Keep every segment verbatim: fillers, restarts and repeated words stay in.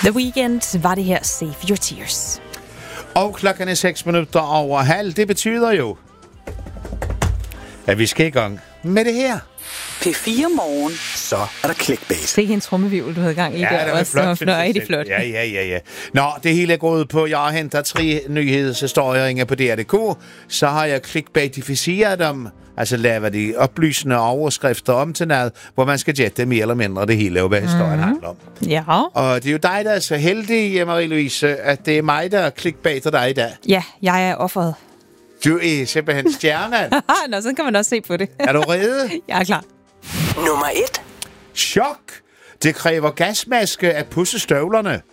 The Weeknd var det her, Save Your Tears. Og klokken er seks minutter over halv. Det betyder jo, at vi skal i gang med det her. P fire Morgen, så er der clickbait. Se en trummevivel, du havde gang i ja, der. Det var flot. Det var rigtig flot. Ja, ja, ja, ja. Nå, det hele er gået på, jeg har hentet tre nyhedshistorier inde på D R punktum d k. Så har jeg clickbaitificeret dem. Altså laver de oplysende overskrifter om til noget, hvor man skal gætte mere eller mindre det hele, og hvad historien mm. handler om. Ja. Og det er jo dig, der er så heldig, Marie-Louise, at det er mig, der clickbaiter dig i dag. Ja, jeg er offeret. Du er simpelthen stjernen. Nå, sådan kan man også se på det. Er du rede? Jeg er klar. Nummer et. Chok! Det kræver gasmaske at pudse støvlerne.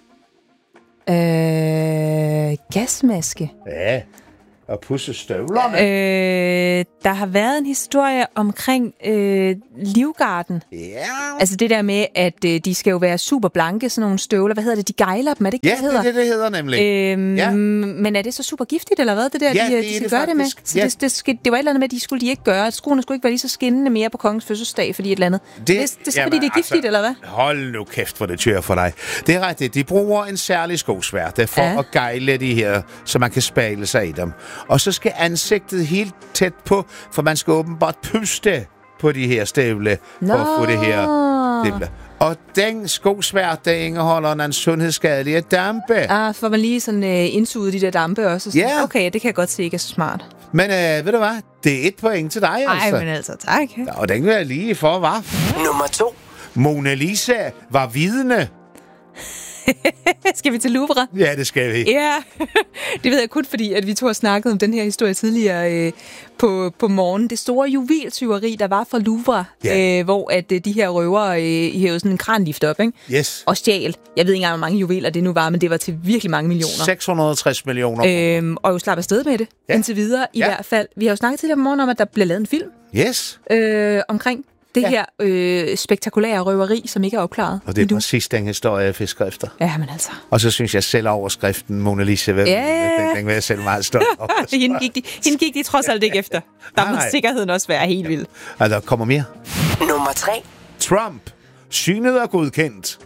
Øh, gasmaske? Ja, at pudse støvlerne. Øh, der har været en historie omkring øh, Livgarden. Ja. Altså det der med, at øh, de skal jo være super blanke, sådan nogle støvler. Hvad hedder det? De gejler dem, er det ikke Ja, det, hedder? det er det, det hedder nemlig. Øhm, ja. Men er det så super giftigt, eller hvad? Det der, Ja, de, det de er skal det gøre faktisk. det med? Så Ja. det, det, skal, det var et eller andet med, at de skulle de ikke gøre. At skruerne skulle ikke være lige så skinnende mere på kongens fødselsdag, fordi et eller andet. Det, det, det er så, jamen, fordi det er giftigt, altså, eller hvad? Hold nu kæft, hvor det tyrer for dig. Det er rigtigt. De bruger en særlig skosværte for ja. at gejle de her, så man kan spejle sig i dem. Og så skal ansigtet helt tæt på, for man skal åbenbart puste på de her støvle, for at få det her støvle. Og den skosværte indeholder en sundhedsskadelige dampe. Ah, får man lige sådan øh, indsuget de der dampe også. Sådan, Ja. Okay, det kan jeg godt se ikke er så smart. Men øh, ved du hvad? Det er et point til dig, altså. Nej, men altså, tak. Ja, og den vil jeg lige for, hva'? Nummer to. Mona Lisa var vidne. Skal vi til Louvre? Ja, det skal vi. Ja, det ved jeg kun fordi, at vi to har snakket om den her historie tidligere øh, på, på morgen. Det store juveltyveri, der var fra Louvre, Ja. øh, hvor at øh, de her røvere øh, hævede sådan en kranlift op, ikke? Yes. Og stjal. Jeg ved ikke engang, hvor mange juveler det nu var, men det var til virkelig mange millioner. seks hundrede og tres millioner. Øhm, og jo slap afsted med det, Ja. ja. indtil videre i Ja. hvert fald. Vi har jo snakket tidligere på morgen om, at der bliver lavet en film Yes. øh, omkring det Ja. her øh, spektakulære røveri, som ikke er opklaret. Og det er endnu. præcis den historie, jeg fisker efter. Ja, men altså. Og så synes jeg selv overskriften Mona Lisa, hvem, Ja. den, den vil jeg selv meget stolt over. hende, gik de, hende gik de trods alt ikke efter. Der Nej, må nej. sikkerheden også være helt vild. Og der kommer mere. Nummer tre. Trump. Synet er godkendt.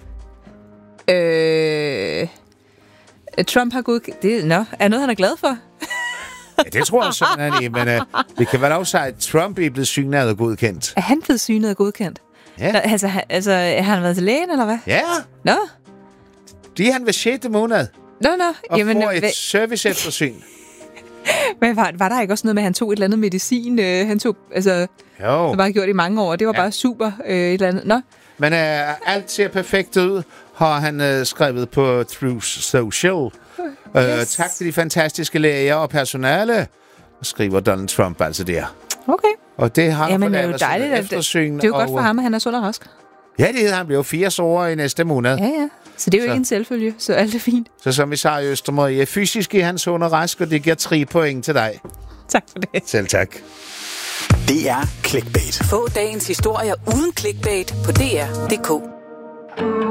Øh, Trump har godkendt... Det nå, er noget, han er glad for? Ja, det tror jeg simpelthen, men uh, vi kan vel også sige, at Trump er blevet synet og godkendt. Er han blevet synet og godkendt? Ja. Nå, altså, han- altså, har han været til lægen, eller hvad? Ja, Nå, det er han ved sjette måned. nå, nå. Og Jamen, får et hvad, service eftersyn. hvad var, var der ikke også noget med, at han tog et eller andet medicin? Øh, han tog, altså, Jo. det var gjort i mange år. Det var Ja. bare super, øh, et eller andet. Nå, Men uh, alt ser perfekt ud, har han uh, skrevet på Truth Social. Uh, Yes. Tak til de fantastiske læger og personale, skriver Donald Trump altså der. okay. Og det har han Jamen, fået det er jo lavet sådan dejligt. et At, det, eftersyn. det er jo godt og, for ham, at han er sund og rask. Ja, det hedder han. bliver firs år i næste måned. Ja, ja. Så det er jo Så. ikke en selvfølge, så alt er fint. Så som vi sagde i Østermarie, fysisk er han sund og rask, og det giver tre point til dig. Tak for det. Selv tak. Det er clickbait. Få dagens historier uden clickbait på D R punktum d k.